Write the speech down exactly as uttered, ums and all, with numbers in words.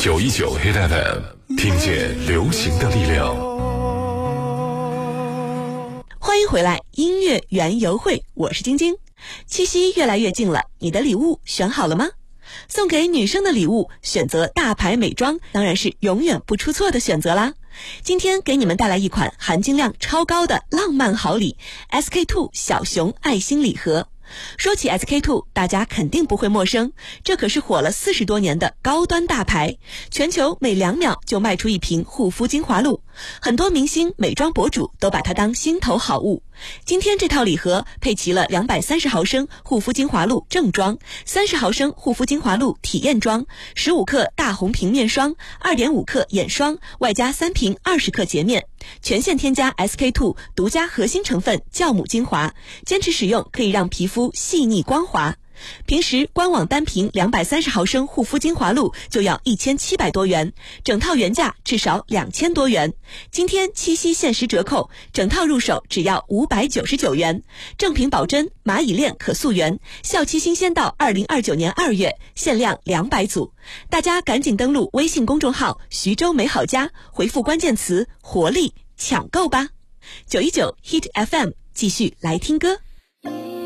九一九 Hit F M， 听见流行的力量。 欢迎回来，音乐园游会，我是晶晶。七夕越来越近了，你的礼物选好了吗？送给女生的礼物，选择大牌美妆当然是永远不出错的选择啦。今天给你们带来一款含金量超高的浪漫好礼 S K two 小熊爱心礼盒。说起 S K two， 大家肯定不会陌生，这可是火了四十多年的高端大牌，全球每两秒就卖出一瓶护肤精华露，很多明星、美妆博主都把它当心头好物。今天这套礼盒配齐了两百三十毫升护肤精华露正装、三十毫升护肤精华露体验装、十五克大红瓶面霜、二点五克眼霜，外加三瓶二十克洁面，全线添加 S K two 独家核心成分酵母精华，坚持使用可以让皮肤细腻光滑。平时官网单瓶两百三十毫升护肤精华露就要一千七百多元，整套原价至少两千多元。今天七夕限时折扣，整套入手只要五百九十九元。正品保真，蚂蚁链可溯源，效期新鲜到二零二九年二月，限量两百组。大家赶紧登录微信公众号徐州美好家，回复关键词活力抢购吧。九一九 Hit F M 继续来听歌。